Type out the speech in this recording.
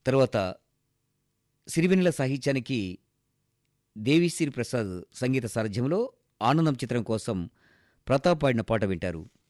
తర్వాత సిరివెన్నెల సాహిత్యానికి దేవిశ్రీ ప్రసాద్ సంగీత సారథ్యంలో 'ఆనందం' చిత్రం కోసం ప్రతాప్ పాడిన పాట వింటారు.